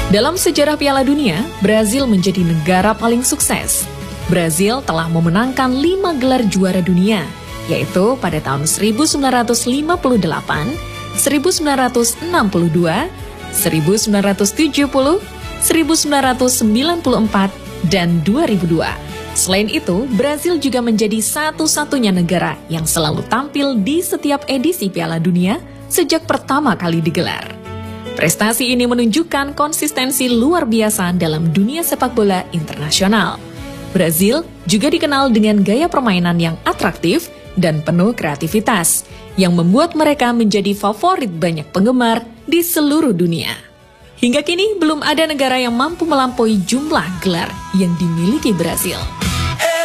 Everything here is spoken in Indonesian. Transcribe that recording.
Dalam sejarah Piala Dunia, Brazil menjadi negara paling sukses. Brazil telah memenangkan 5 gelar juara dunia, yaitu pada tahun 1958, 1962, 1970, 1994, dan 2002. Selain itu, Brazil juga menjadi satu-satunya negara yang selalu tampil di setiap edisi Piala Dunia sejak pertama kali digelar. Prestasi ini menunjukkan konsistensi luar biasa dalam dunia sepak bola internasional. Brazil juga dikenal dengan gaya permainan yang atraktif dan penuh kreativitas, yang membuat mereka menjadi favorit banyak penggemar di seluruh dunia. Hingga kini belum ada negara yang mampu melampaui jumlah gelar yang dimiliki Brazil.